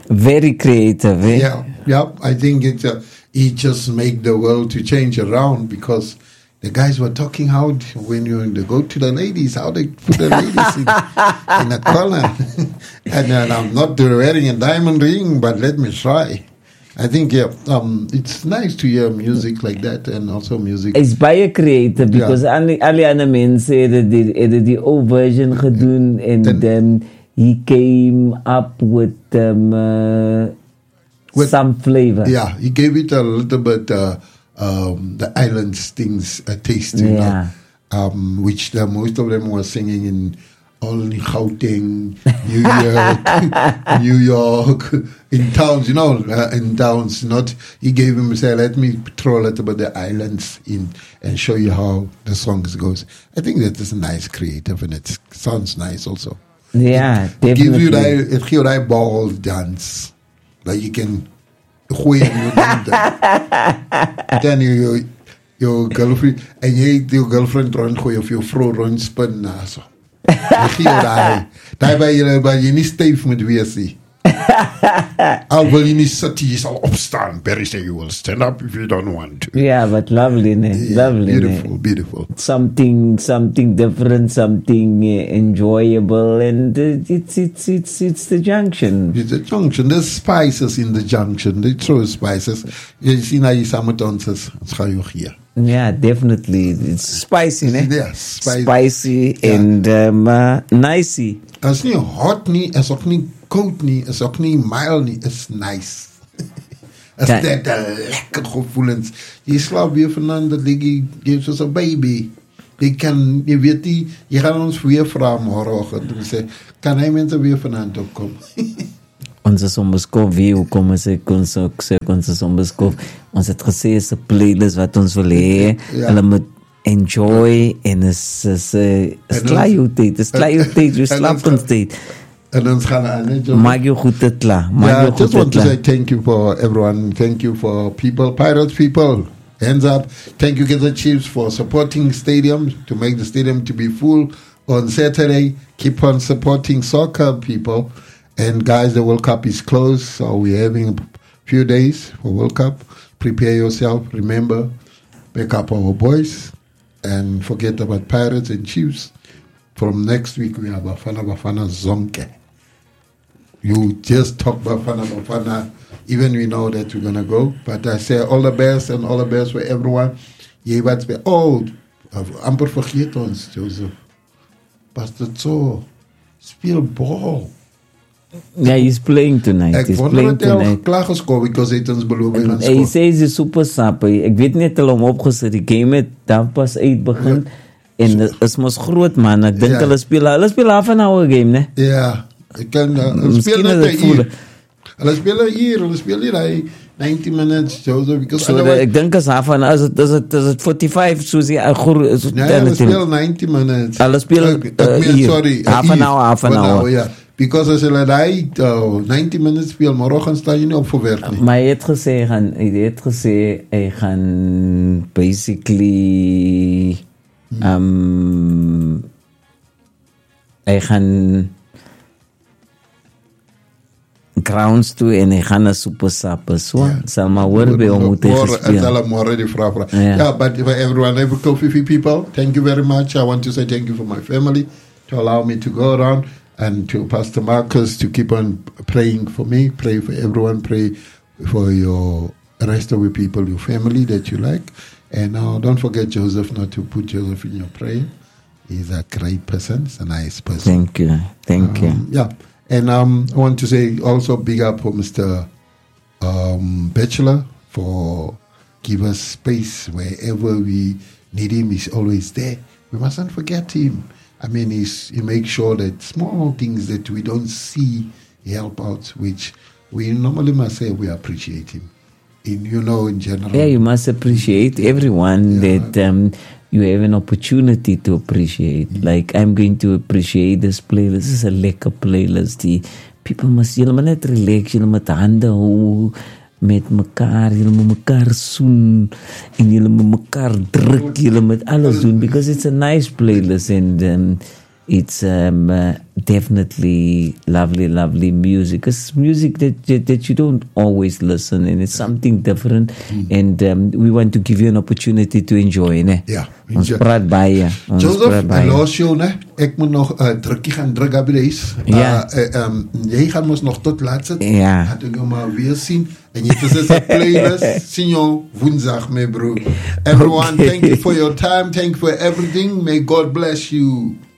Very creative, eh? Yeah. I think he just make the world to change around, because the guys were talking how when they go to the ladies, how they put the ladies in a corner. And I'm not wearing a diamond ring, but let me try. I think it's nice to hear music like that, and also music. It's baie creative, because alle ander mense het die old version gedoen, and then he came up with some flavor. Yeah, he gave it a little bit the islands things taste, you know, which most of them were singing in only Gauteng, New York, in towns, you know, in towns. Not he gave him say, let me throw a little bit the islands in and show you how the songs goes. I think that is nice, creative, and it sounds nice also. Yeah, it definitely. Gives you that ball dance that you can. Dan jou girlfriend en jy het jou girlfriend rondgooi of jou vrou rondspin na so. Daai by jy nie styf moet wees nie. Al wil jy nie sit, jy sal opstaan. Barry say you will stand up if you don't want to. Yeah, but lovely, ne? Lovely, beautiful. Something different, something enjoyable, and it's the junction. It's the junction. There's spices in the junction. They throw spices. Jy sien hy sametonsers, ons gaan jou gee. Yeah, definitely. It's spicy, ne? Yeah, spicy and nicey. As nie hot nie, is ook nie koud nie, is ook nie mild nie, is nice. Is dat lekker gevoelens. Jy slaap weer vanaand, dat lig jy soos 'n baby. Jy weet nie, jy gaan ons weer vra môreoggend en sê, kan hy mense weer vanaand opkom? Ons is onbeskoof wie, hoekom is ek ons is onbeskoof. Ons het gesê is 'n playlist wat ons wil hê, hulle moet enjoy, en is klaar jou tyd, jy slaap ons tyd. En ons gaan aan. Maak jou goed dit klaar. I just want to say thank you for everyone. Thank you for people, Pirates people. Hands up. Thank you, Kaizer Chiefs, for supporting stadium, to make the stadium to be full on Saturday. Keep on supporting soccer, people. And guys, the World Cup is close, so we're having a few days for World Cup. Prepare yourself. Remember, back up our boys, and forget about Pirates and Chiefs. From next week, we have Bafana Zonke. You just talk Bafana. Even we know that we're going to go. But I say all the best, and all the best for everyone. Amper vergeet ons, Joseph. Pastor Tso, speel bal. Yeah, he's playing tonight. Ek wonder dat hy klaar geskoor, because hy het ons beloof gaan skoor. Hy sê hy is super sap. Ek weet net hulle hom opgesit. Die game het dan pas uit begin. En is mos groot man. Ek dink hulle speel half an hour game, ne? Ja. Ek kan speel net 'n uur. Hulle speel 'n uur, hulle speel nie daai 90 minutes, Joseph, because so ek dink as half an hour, is it 45 soos hy hulle speel 90 minutes. Hulle speel sorry, half an hour. Ja. Because as hulle daai 90 minutes speel, môre staan jy nie op vir werk nie. Maar hy het gesê hy gaan basically hy gaan grounds toe en hy gaan na super sap. So, sal maar hoor by hom moet hy gespeel. Sal môre die vra. Yeah, but for everyone, every Kofifi people, thank you very much. I want to say thank you for my family to allow me to go around, and to Pastor Marcus to keep on praying for me, pray for everyone, pray for your rest of the people, your family that you like. And don't forget Joseph, not to put Joseph in your prayer. He's a great person, he's a nice person. Thank you. Yeah. And I want to say also big up for Mr. Bachelor for give us space wherever we need him. He's always there. We mustn't forget him. I mean, he makes sure that small things that we don't see, he help out, which we normally must say we appreciate him. In general. Yeah, you must appreciate everyone that you have an opportunity to appreciate. Like, I'm going to appreciate this playlist. This is a lekker playlist. Die people must, julle moet net relax, julle moet hande hou met mekaar, julle moet mekaar soen, en julle moet mekaar druk, julle moet alles doen, because it's a nice playlist, and it's definitely lovely music. It's music that you don't always listen, and it's something different. And we want to give you an opportunity to enjoy. Ne? Ja. Ons praat baie. Joseph, los jou, ne? Ek moet nog drukkie gaan druk op die huis. Ja. Jy gaan ons nog tot laat sit. Ja. Laat ek jou maar weer sien. En jy het 'n playlist. Sien jou woensdag, my bro. Everyone, thank you for your time. Thank you for everything. May God bless you.